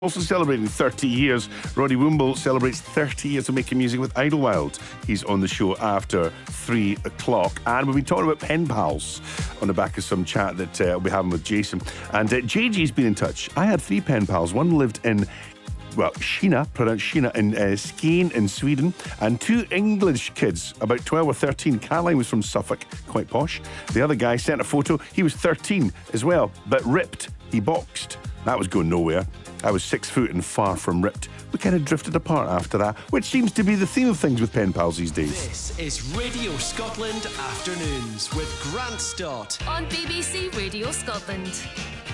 Also celebrating 30 years, Roddy Woomble celebrates 30 years of making music with Idlewild. He's on the show after 3 o'clock. And we've been talking about pen pals on the back of some chat that I'll be having with Jason. And JG's been in touch. I had 3 pen pals. One lived in Sheena, pronounced Sheena, in Skene in Sweden, and 2 English kids, about 12 or 13. Caroline was from Suffolk, quite posh. The other guy sent a photo. He was 13 as well, but ripped. He boxed. That was going nowhere. I was 6 foot and far from ripped. We kind of drifted apart after that, which seems to be the theme of things with pen pals these days. This is Radio Scotland Afternoons with Grant Stott on BBC Radio Scotland.